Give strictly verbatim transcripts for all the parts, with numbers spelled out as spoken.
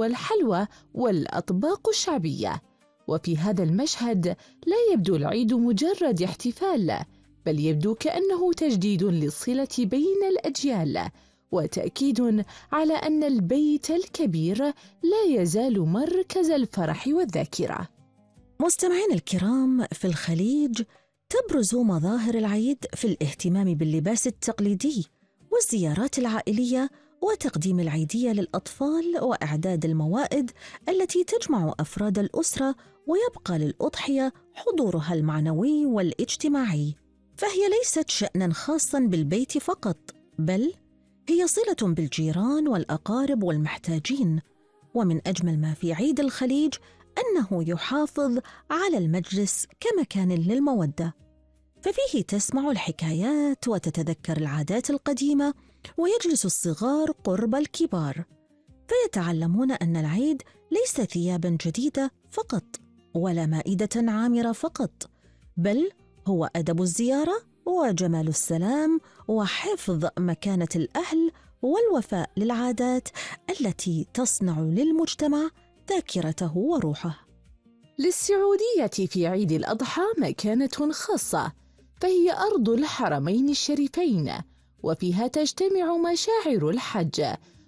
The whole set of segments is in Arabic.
والحلوى والأطباق الشعبية. وفي هذا المشهد لا يبدو العيد مجرد احتفال، بل يبدو كأنه تجديد للصلة بين الأجيال، وتأكيد على أن البيت الكبير لا يزال مركز الفرح والذاكرة. مستمعين الكرام، في الخليج تبرز مظاهر العيد في الاهتمام باللباس التقليدي والزيارات العائلية وتقديم العيدية للأطفال وإعداد الموائد التي تجمع أفراد الأسرة، ويبقى للأضحية حضورها المعنوي والاجتماعي. فهي ليست شأناً خاصاً بالبيت فقط، بل هي صلة بالجيران والأقارب والمحتاجين. ومن أجمل ما في عيد الخليج أنه يحافظ على المجلس كمكان للمودة، ففيه تسمع الحكايات وتتذكر العادات القديمة، ويجلس الصغار قرب الكبار، فيتعلمون أن العيد ليس ثياباً جديدة فقط ولا مائدة عامرة فقط، بل هو أدب الزيارة وجمال السلام وحفظ مكانة الأهل والوفاء للعادات التي تصنع للمجتمع ذاكرته وروحه. للسعودية في عيد الأضحى مكانة خاصة، فهي أرض الحرمين الشريفين، وفيها تجتمع مشاعر الحج،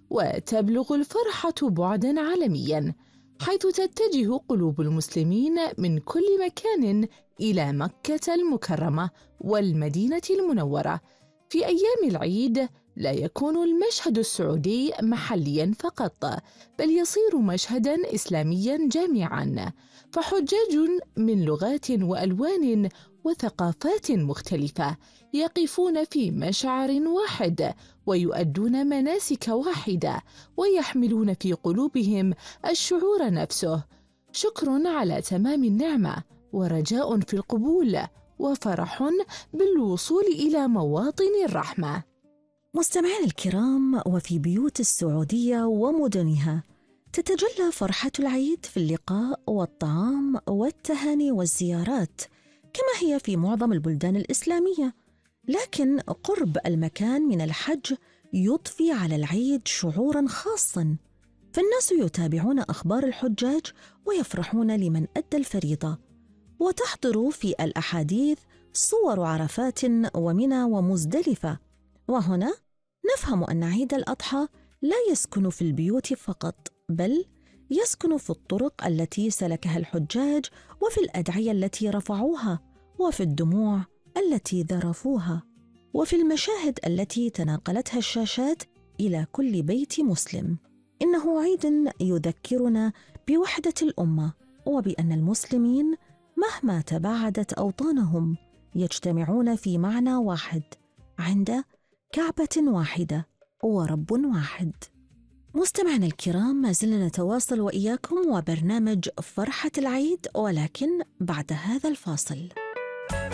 وتبلغ الفرحة بعداً عالمياً، حيث تتجه قلوب المسلمين من كل مكان إلى مكة المكرمة والمدينة المنورة. في أيام العيد لا يكون المشهد السعودي محلياً فقط، بل يصير مشهداً إسلامياً جامعاً، فحجاج من لغات وألوان وثقافات مختلفة يقفون في مشعر واحد ويؤدون مناسك واحدة، ويحملون في قلوبهم الشعور نفسه: شكر على تمام النعمة، ورجاء في القبول، وفرح بالوصول إلى مواطن الرحمة. مستمعين الكرام، وفي بيوت السعودية ومدنها تتجلى فرحة العيد في اللقاء والطعام والتهاني والزيارات، كما هي في معظم البلدان الإسلامية. لكن قرب المكان من الحج يضفي على العيد شعوراً خاصاً، فالناس يتابعون أخبار الحجاج ويفرحون لمن أدى الفريضة، وتحضر في الأحاديث صور عرفات ومنى ومزدلفة. وهنا نفهم أن عيد الأضحى لا يسكن في البيوت فقط، بل يسكن في الطرق التي سلكها الحجاج، وفي الأدعية التي رفعوها، وفي الدموع التي ذرفوها، وفي المشاهد التي تناقلتها الشاشات إلى كل بيت مسلم. إنه عيد يذكرنا بوحدة الأمة، وبأن المسلمين مهما تباعدت أوطانهم يجتمعون في معنى واحد عند كعبة واحدة ورب واحد. مستمعنا الكرام، ما زلنا نتواصل وإياكم وبرنامج فرحة العيد، ولكن بعد هذا الفاصل.